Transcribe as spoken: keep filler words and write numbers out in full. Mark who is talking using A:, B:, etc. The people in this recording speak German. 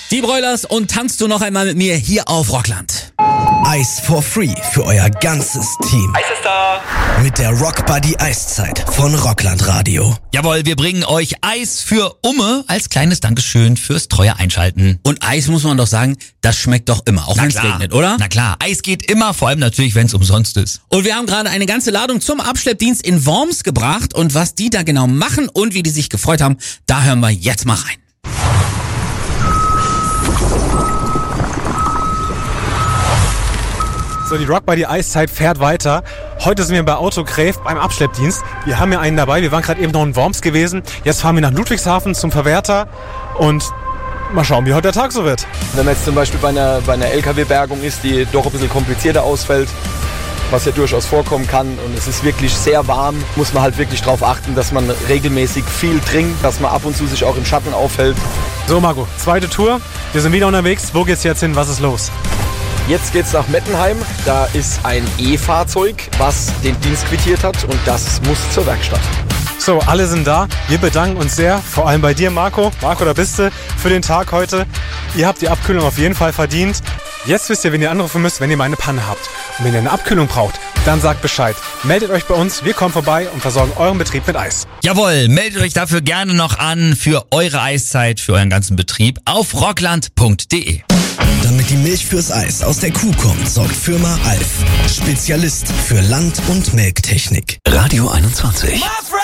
A: Die Broilers und tanzt du noch einmal mit mir hier auf Rockland.
B: Eis for free für euer ganzes Team.
C: Eis ist da.
B: Mit der Rock Buddy Eiszeit von Rockland Radio.
D: Jawohl, wir bringen euch Eis für Umme als kleines Dankeschön fürs treue Einschalten.
A: Und Eis, muss man doch sagen, das schmeckt doch immer, auch wenn es regnet, oder?
D: Na klar, Eis geht immer, vor allem natürlich, wenn es umsonst ist.
A: Und wir haben gerade eine ganze Ladung zum Abschleppdienst in Worms gebracht. Und was die da genau machen und wie die sich gefreut haben, da hören wir jetzt mal rein.
E: So, die Rock Buddy Eiszeit fährt weiter. Heute sind wir bei Autogräf beim Abschleppdienst. Wir haben ja einen dabei. Wir waren gerade eben noch in Worms gewesen. Jetzt fahren wir nach Ludwigshafen zum Verwerter und mal schauen, wie heute der Tag so wird.
F: Wenn man jetzt zum Beispiel bei einer, bei einer L K W-Bergung ist, die doch ein bisschen komplizierter ausfällt, was ja durchaus vorkommen kann und es ist wirklich sehr warm, muss man halt wirklich darauf achten, dass man regelmäßig viel trinkt, dass man ab und zu sich auch im Schatten aufhält.
E: So, Marco, zweite Tour. Wir sind wieder unterwegs. Wo geht's jetzt hin? Was ist los?
F: Jetzt geht's nach Mettenheim. Da ist ein E-Fahrzeug, was den Dienst quittiert hat und das muss zur Werkstatt.
E: So, alle sind da. Wir bedanken uns sehr, vor allem bei dir, Marco. Marco, da bist du für den Tag heute. Ihr habt die Abkühlung auf jeden Fall verdient. Jetzt wisst ihr, wen ihr anrufen müsst, wenn ihr mal eine Panne habt. Und wenn ihr eine Abkühlung braucht, dann sagt Bescheid. Meldet euch bei uns, wir kommen vorbei und versorgen euren Betrieb mit Eis.
D: Jawohl, meldet euch dafür gerne noch an für eure Eiszeit, für euren ganzen Betrieb auf rockland punkt de.
B: Damit die Milch fürs Eis aus der Kuh kommt, sorgt Firma Alf. Spezialist für Land- und Melktechnik.
C: Radio einundzwanzig.